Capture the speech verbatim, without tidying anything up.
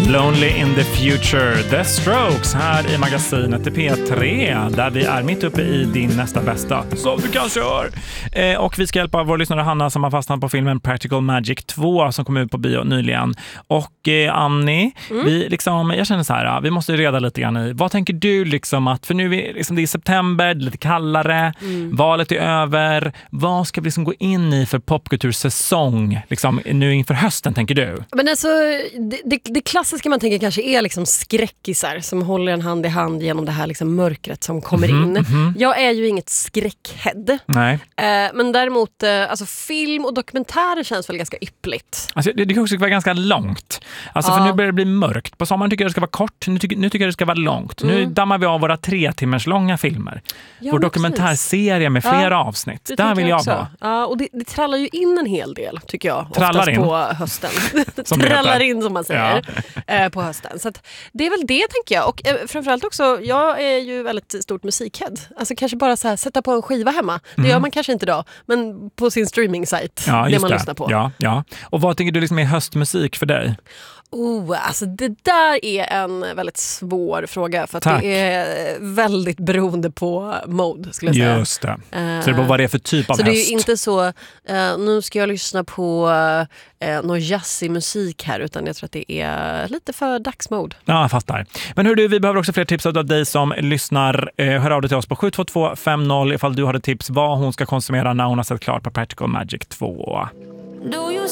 Lonely in the Future, The Strokes här i magasinet P tre där vi är mitt uppe i din nästa bästa som du kanske hör. Eh, och vi ska hjälpa vår lyssnare Hanna som har fastnat på filmen Practical Magic två som kom ut på bio nyligen. Och eh, Annie, mm. vi liksom, jag känner så här, vi måste reda lite grann i, vad tänker du liksom att, för nu är liksom, det är september, det är lite kallare, mm. valet är över, vad ska vi liksom gå in i för popkultursäsong liksom, nu inför hösten tänker du? Men alltså, det, det, det klassiska man tänker kanske är liksom skräckisar som håller en hand i hand genom det här liksom mörkret som kommer mm-hmm, in. Mm-hmm. Jag är ju inget skräckhead. Nej. Eh, men däremot, eh, alltså film och dokumentärer känns väl ganska yppligt. Alltså, det, det kan också vara ganska långt. Alltså, ja. För nu börjar det bli mörkt. På sommaren tycker jag det ska vara kort. Nu tycker, nu tycker jag det ska vara långt. Mm. Nu dammar vi av våra tre timmars långa filmer. Ja, vår dokumentärserie med flera ja, avsnitt. Där vill jag vara. Ja, och det, det trallar ju in en hel del, tycker jag. Trallar oftast in. På hösten. Trallar in, som man säger. Ja. eh, på hösten. Så att det är väl det, tänker jag. Och eh, framförallt också, jag är ju väldigt stort musikhead. Alltså kanske bara så här, sätta på en skiva hemma. Det mm. gör man kanske inte idag, men på sin streaming-sajt. Ja, det man det. lyssnar på. Ja, ja. Och vad tänker du liksom är höstmusik för dig? Oh, alltså det där är en väldigt svår fråga för att Tack. det är väldigt beroende på mode, skulle jag säga. Just det. Uh, så det beror vad det är för typ av så höst. Så det är ju inte så, uh, nu ska jag lyssna på uh, någon jazzig musik här, utan jag tror att det är lite för dagsmode. Ja, jag fattar. Men hör du, vi behöver också fler tips av dig som lyssnar. Uh, hör av dig till oss på sju två två fem noll ifall du har ett tips vad hon ska konsumera när hon har sett klart på Practical Magic två.